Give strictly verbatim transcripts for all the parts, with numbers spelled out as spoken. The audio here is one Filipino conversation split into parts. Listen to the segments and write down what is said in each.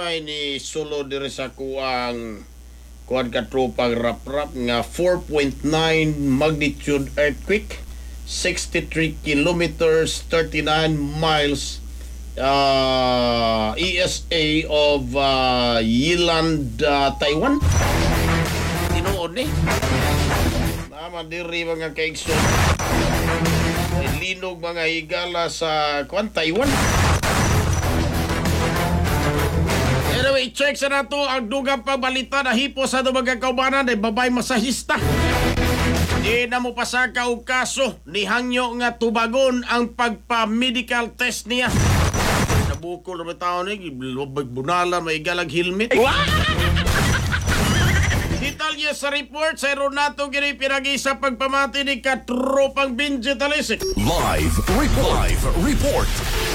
may ni solo diri sa kuang kuan ka tropang rap-rap nga four point nine magnitude earthquake, sixty-three kilometers, thirty-nine miles uh, E S A of uh, Yiland, uh, Taiwan. Tinuod ni. Naman diri mga kaigsoon. May linog mga higala sa kuan Taiwan. Anyway, check sa nato ang dugang pagbalita na hipo sa mga kaubanan ay babay masahista. Di na mo pasaka og kaso ni hangyo nga tubagon ang pagpa-medical test niya. Nabukol na tao ni lubag bunala may galag helmet. Detalye sa report sa Ronato gini pinagi sa pagpamati ni katropang Benji Talisik. Live report. Live report.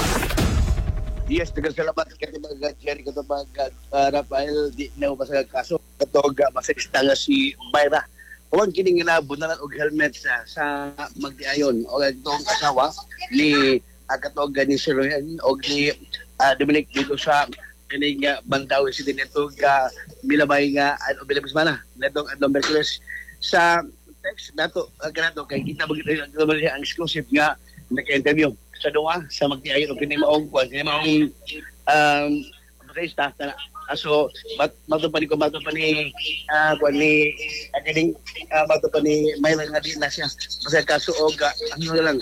Yes, nagkasalamat ka mga Jerry katapag uh, Rafael di na ubasa kaso katog masista nga si Myra. Huwag kining ginabunalan og helmet sa sa magdiayon o itong asawa ni uh, katog ni Siroyan o ni uh, Dominic dito sa kining uh, Bantaw City nito ga milabay nga ano bilabas mana natong adong Mercedes sa text nato uh, kanato kay kita bagay ang exclusive nga naka-interview sa duwa sa magdiayon o kini maong kuan kini maong um presta na aso mat matupad ko matupad ni ah kuan ni kining uh, matupad ni may nga di na siya kasi kaso og ano lang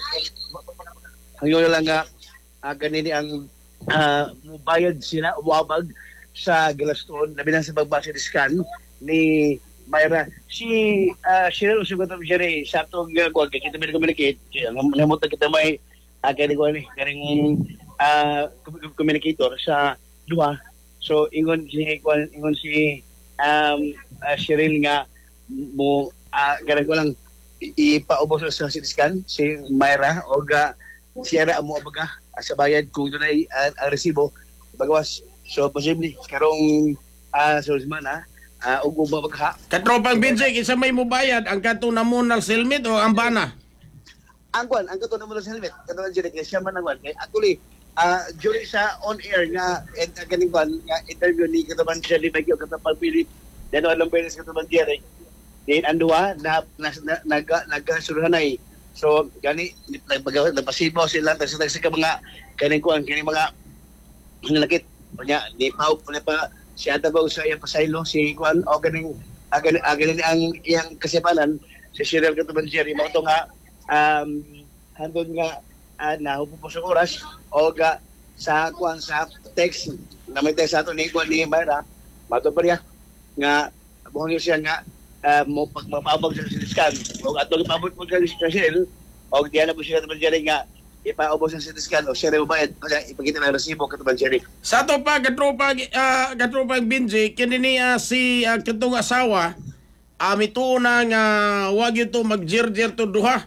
ano lang nga uh, ganini ang uh, mubayad sila uwabag sa Glaston labi na sa pagbase scan ni Myra si uh, Cheryl sugat of Jerry sa atong uh, kuan kay kita may communicate namuta kita may uh, kani ko ni kaning uh, communicator sa duha so ingon si ingon si um uh, Cheryl nga mo uh, kaning ko lang ipaubos sa C T scan si Myra o ga siya mo abaga uh, sa bayad kung dunay uh, ang resibo bagawas so posible karong uh, sa semana uh, ug babagha Katropang Benji isa may mubayad ang kato namunal helmet o ang bana. Ang kwan, ang kato namunal helmet kato ang direct siya man ang kwan kay actually uh, during sa on air nga and uh, ganing kwan nga interview ni kataban siya ni Bagyo katapang Philip then alam pa rin kataban Jerry then andua na nag nagasuruhanay so gani nagpagawa nagpasibaw sila tapos sa mga kaning kwan kaning mga nalakit nya di pa pa siya tabaw sa iyang pasaylo si kwan o ganing again again ang iyang kasipanan si Cheryl kataban Jerry mo to nga um handon nga uh, na upo sa oras o ga sa kwan sa text na may text ato ni kwan ni Myra mato pa niya nga buhangyo siya nga uh, mo pag mapabag sa scan o ato ipabot po sa Cheryl o diyan na po siya kataban Jerry nga ipaubos ang C T scan o Cheryl bayad kasi ipakita na resibo kataban Jerry Sa to pa katropang uh, katropang Benji kini niya si uh, katong asawa ami uh, na nga wag ito magjerjer to duha.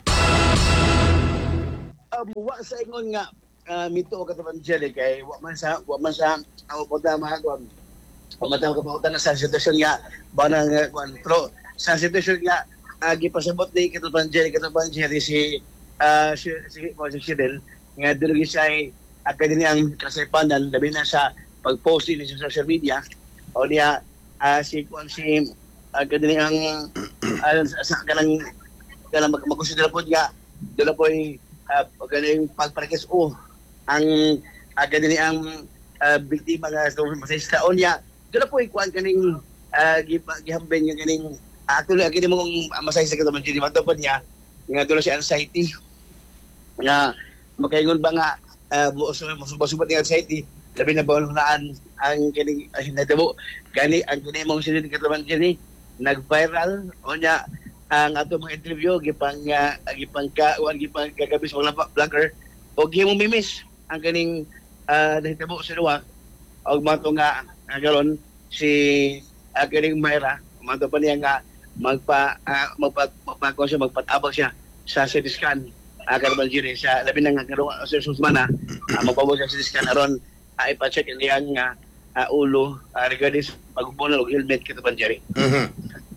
Um, wa sa ingon nga uh, mito o kataban Jerry kay wa man sa wa man sa ang puta mahagwan o matang kapahutan na sa sitwasyon nga ba na nga kwan pero sa sitwasyon nga uh, gipasabot ni kataban Jerry kataban Jerry si uh, si si si Cheryl nga dili siya ay akadini ang kasipanan labi na sa pag-post ni sa social media o niya uh, si kwan si akadini ang uh, sa kanang kanang magkonsidera po nga dala po ay uh, galing pagparakis o ang uh, ganini ang uh, biktima nga sa masista o niya dala po ikuan kaning uh, gihambing nga kaning uh, actually kini mong masaysa ka naman dili matapod niya nga dala si anxiety nga makaingon ba nga uh, musubot ni anxiety labi na bawalunaan ang kaning uh, natabo gani ang kini mong silid kataban kini nag-viral o niya ang ato mga interview gipang uh, gipang ka wan gipang kagabi sa mga vlogger og himong mimis ang kaning uh, nahitabo sa duwa og mato nga karon si uh, kaning Myra mato pa niya nga magpa uh, magpa magpa siya magpatabag siya sa C T scan uh, karon jiri sa labi na nga karon sa susmana uh, magpabog sa C T scan aron uh, ipa-check niya nga uh, ulo uh, regarding pagbunal og helmet kitaban jiri. Mhm.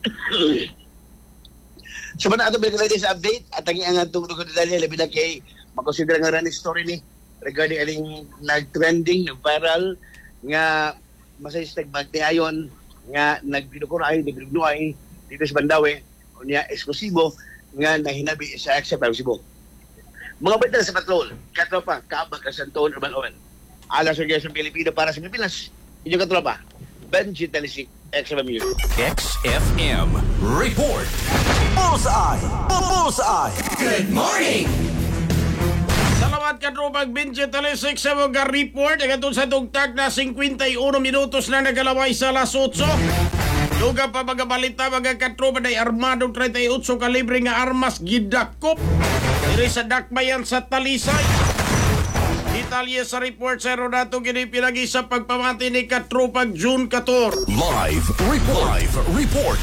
So man ato bigla sa update at ang ang tungtong detalye labi na kay makonsidera nga running story ni regarding aling nag-trending, nag-viral nga masayistag magtiayon nga nagbinukuray, nagbinugnuay dito sa Bandawe o niya eksklusibo nga nahinabi sa X F M Cebu. Mga balitan sa patrol, katropa, kaabag ka sa Anton Urban Owen. Alas sa sa Pilipino para sa Pilipinas. Inyong katropa, Benji Talisik, X F M U. X F M Report. Bullseye! Bullseye! Good morning! Salamat ka tropag Benji Talisik sa mga report. Agatun sa tugtag na fifty-one minutos na nagalaway sa alas eight. Luga pa mga balita mga katropa na armadong thirty-eight kalibre nga armas gidakop. Diri sa dakbayan sa Talisay. Detalye sa report sa Rodato kini pinagi sa pagpamati ni katropag June fourteen. Live report. Live report.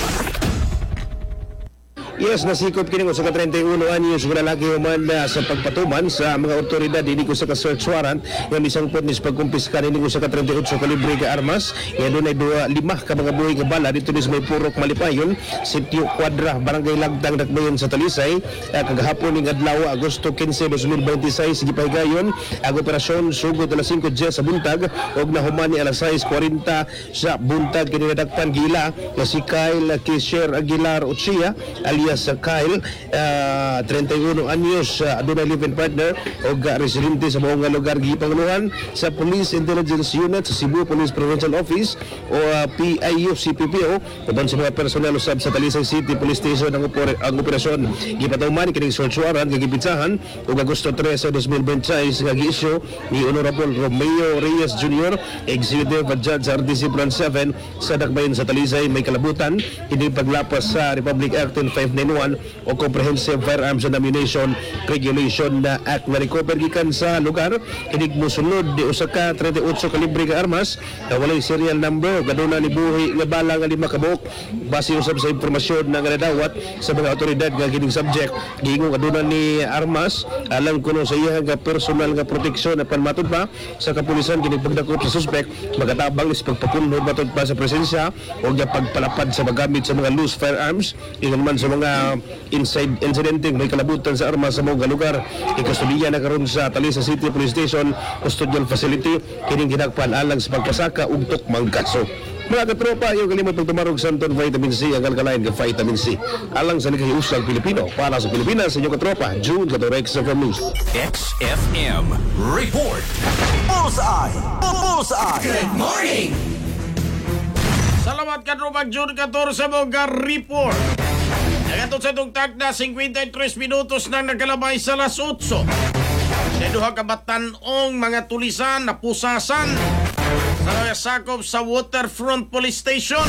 Yes, nasikop kini sa ka-thirty-one anyos nga lalaki human na sa pagpatuman sa mga otoridad ini ko sa ka-search warrant nga misang pud nis pagkumpiska ini ko sa ka-thirty-eight kalibre ka armas nga dunay duha lima ka mga buhi nga bala dito nis may purok Malipayon, Sitio Quadra, Barangay Lagdang, Dakbayan sa Talisay. Uh, kagahapon ning adlaw Agosto fifteen, twenty twenty-six gipahigayon ang operasyon sugod alas five sa buntag og nahuman ni alas six forty sa buntag kini nadakpan gila nga si Kyle Kisher Aguilar Ochia alias sa Kyle, uh, thirty-one anyos, uh, adunay live-in partner o uh, residente sa mga lugar gipangaluhan sa Police Intelligence Unit sa Cebu Police Provincial Office o uh, P I U C P P O uban sa mga personel usab sa Talisay City Police Station ang, opor- ang operasyon gipatuman kining search warrant nga gipitsahan og Agosto three, twenty twenty-six nga gi-issue ni Honorable Romeo Reyes Junior Executive Judge R D C Branch seven sa Dakbayan sa Talisay may kalabutan kini paglapas sa Republic Act five ninety-one o Comprehensive Firearms and Ammunition Regulation na Act na recover gikan sa lugar kinig mosunod di usa ka thirty-eight kalibre ka armas na walay serial number gaduna ni buhi nga bala nga lima ka buok base usab sa impormasyon na nga nadawat sa mga otoridad nga kining subject giingong aduna ni armas alang kuno sa iya nga personal nga proteksyon apan matud pa sa kapulisan kining pagdakop sa suspect magatabang is pagpakunod matud pa sa presensya o nga pagpalapad sa paggamit sa mga loose firearms ingon man sa mga inside incidente may kalabutan sa armas sa mga lugar ikustudiya na karon sa Talisay City Police Station custodial facility kining ginakpan alang sa pagpasaka ug tukmang kaso. Mga katropa, yung kalimot pagtumarog Santon Vitamin C ang alkaline ng Vitamin C alang sa naghiusang Pilipino para sa Pilipinas sa inyong katropa June Catorek sa News. X F M Report. Bullseye! Bullseye! Good morning! Salamat katropag June fourteen sa mga report. Nagatod sa tugtag na fifty-three minutos na nagalabay sa alas eight. Sa duha ka batan-ong mga tulisan na pusasan sa sakop sa Waterfront Police Station.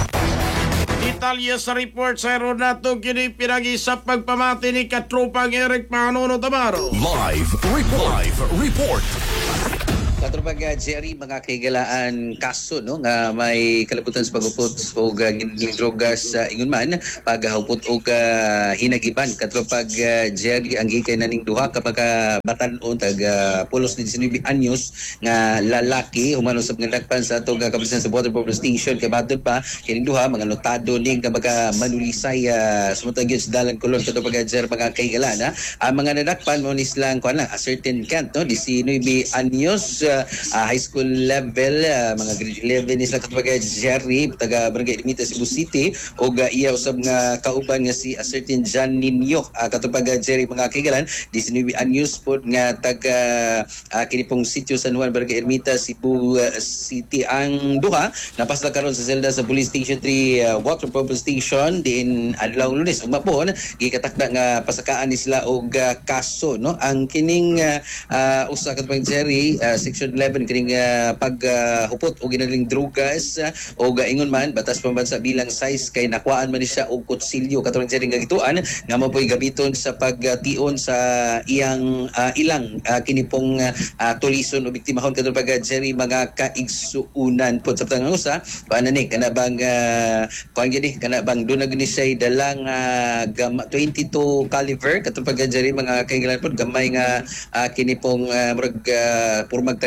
Detalye sa report sa Ronato kini pinagi sa pagpamati ni katropang Eric Panono Tamaro. Live report. Live report. Katropag Jerry, mga kaigalaan kaso no nga may kalabutan sa pagupot o giniging drogas sa uh, ingon man paghahupot o uh, hinagiban. Katropag uh, Jerry ang gikay na ning duha kapag uh, batan-on tag uh, pulos ni nineteen anyos nga lalaki humano sa ngadakpan sa atong uh, kapisan sa Waterfront Station kay badton pa kining duha mga notado ning kapag manulisay uh, sumutang gyud sa dalan kulon. Katropag Jerry, mga kaigalaan ang mga nadakpan mo nislang kuan lang a certain count no nineteen anyos uh, uh, high school level uh, mga grade eleven is lang katubag Jerry taga Barangay Ermita Cebu City o uh, iya usab nga kauban nga si a certain John Ninyo uh, katubag Jerry, mga kaigalan nineteen anyos pod nga taga uh, kini pong sitio San Juan Barangay Ermita Cebu uh, City ang duha napasla karon sa selda sa Police Station three uh, Water Pump Station din adlaw Lunes umapon gikatakda nga pasakaan ni sila og uh, kaso no ang kining uh, uh, usa katubag Jerry uh, Section eleven kining uh, paghupot uh, o ginaling drugas uh, o gaingon man batas pambansa bilang size kay nakuhaan man ni siya og kutsilyo katong Jerry nga gituan nga mapoy gabiton sa pagtion sa iyang uh, ilang uh, kini pong uh, uh, tulison o biktimahon katong pag Jerry, mga kaigsuunan pod sa tang usa paano ni kana bang uh, kuan gini kana bang do nagni siya dalang uh, gam twenty-two caliber katong pag Jerry, mga kaigalan pod gamay nga uh, kini pong uh, murag uh, purmag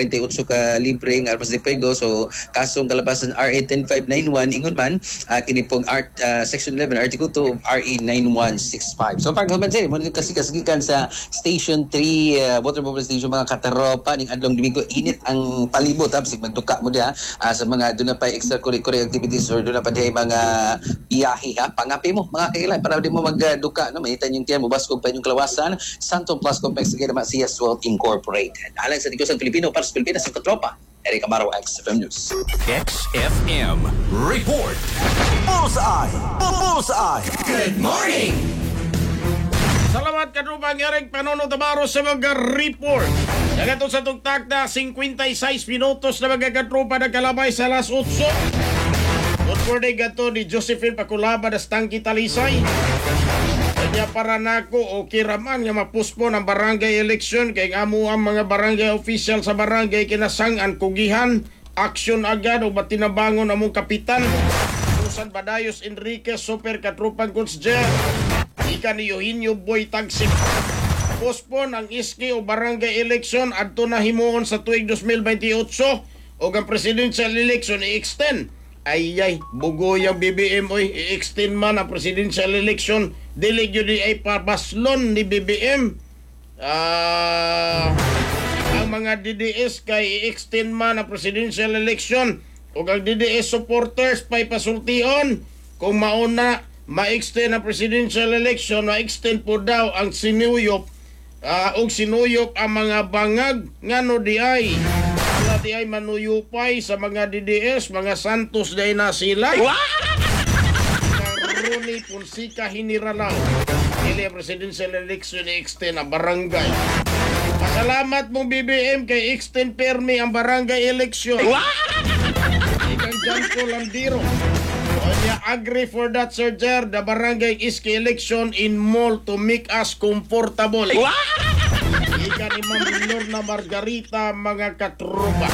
thirty-eight ka libre nga armas de fuego. So kasong kalapasan R A one five nine one ingon man uh, kini pong art uh, section eleven article two of R A nine one six five. So pag human say mo kasi kasigikan sa station three uh, water bubble station mga kataropa ning adlong Domingo init ang palibot ha bisig magduka mo diha uh, sa mga doon na pa extracurricular activities or doon na pa diha mga biyahe ha pangapi mo mga kailan para di mo magduka no mahitan yung tiyan mo baskog pa yung kalawasan Santo Plus Complex Gama Sias World Incorporated. Alang sa Digosang Pilipino para sa Pilipinas sa Katropa. Eric Amaro, X F M News. X F M Report. Bullseye! Bullseye! Good morning! Salamat katrupang Eric Panono Tabaro sa mga report. Nagato sa tugtag na fifty-six minutos na magkakatrupa na kalabay sa alas eight. Utporde gato ni Josephine Pakulaba na Stangki Talisay. Kanya para nako o kiraman nga mapuspon ang barangay election kay amo ang mga barangay official sa barangay kinasangan kugihan aksyon agad o batinabangon among kapitan Susan Badayos Enriquez Super Katrupang Consjer ika ni Eugenio Boy Tagsip pospon ang iski o barangay election adto na himuon sa tuig twenty twenty-eight o ang presidential election i-extend. Ay ay, bugoy ang B B M oy, i-extend man ang presidential election. Dili yun ay pabaslon ni B B M. Ah, ang mga D D S kay i-extend man ang presidential election. O ang D D S supporters pa'y pasultihon. Kung mauna, ma-extend ang presidential election, ma-extend po daw ang sinuyop. Uh, og sinuyop ang mga bangag ngano di ay. Wala di ay manuyupay sa mga D D S, mga Santos day na sila. Karuni Punsika Hiniralaw. Ili presidential election i-extend ang barangay. Pasalamat mo B B M kay extend permi ang barangay election. Ikang Janko Landiro. Onya agree for that Sir Jer, the barangay iski election in mall to make us comfortable. Ika ni Ma'am Lorna Margarita mga katrupa.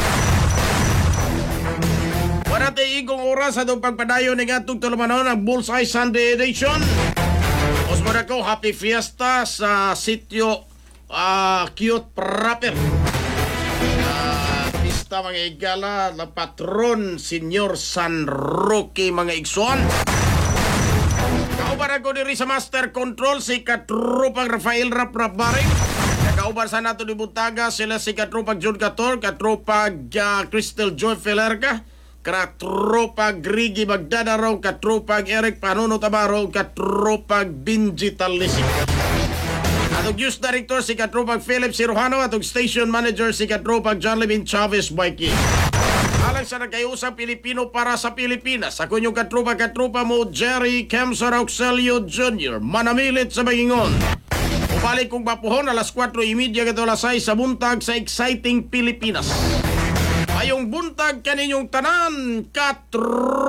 Wala tayo igong oras sa itong pagpadayo ng atong tulumanon ng Bullseye Sunday Edition. Osmara ko, happy fiesta sa sitio uh, Cute Proper. Uh, pista mga igala na patron Senyor San Roque mga igsuan. Kauban ako diri sa Master Control si katrupang Rafael Rap Rap Baring. Kauban sa nato ni Buntaga sila si katrupang John Cator, katrupang uh, Crystal Joy Felerca, katropag Grigi Magdadaraw, katropag Eric Panuno Tabaro, katropag Binji Talisik. Atong news director si katropag Philip Cirujano, atong station manager si katropag John Levin Chavez Baiki. Alang sa nagkayusang Pilipino para sa Pilipinas, ako yung katropa katropa mo Jerry Kemsar Auxelio Junior Manamilit sa Bangingon. Balik kong bapuhon alas four thirty kato alas sais sa buntag sa Exciting Pilipinas. Ayong buntag kaninyong tanan, katro